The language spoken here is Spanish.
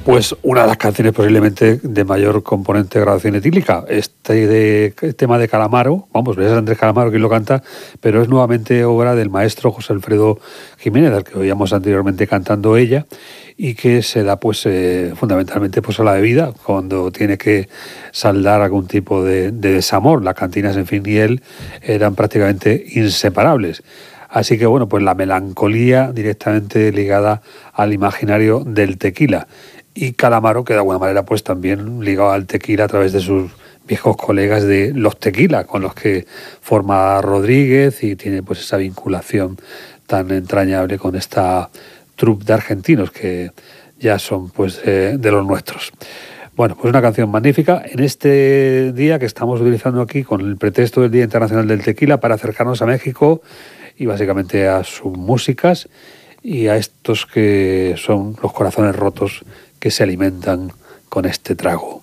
Pues una de las canciones posiblemente de mayor componente de grabación etílica. Este tema de Calamaro, vamos, es Andrés Calamaro quien lo canta, pero es nuevamente obra del maestro José Alfredo Jiménez, al que oíamos anteriormente cantando ella, y que se da pues fundamentalmente pues a la bebida, cuando tiene que saldar algún tipo de desamor. Las cantinas, en fin, y él eran prácticamente inseparables. Así que bueno, pues la melancolía directamente ligada al imaginario del tequila. Y Calamaro, que de alguna manera pues también ligado al tequila a través de sus viejos colegas de Los Tequila, con los que forma Rodríguez y tiene pues esa vinculación tan entrañable con esta troupe de argentinos que ya son pues de los nuestros. Bueno, pues una canción magnífica en este día que estamos utilizando aquí con el pretexto del Día Internacional del Tequila para acercarnos a México y básicamente a sus músicas y a estos que son los corazones rotos que se alimentan con este trago.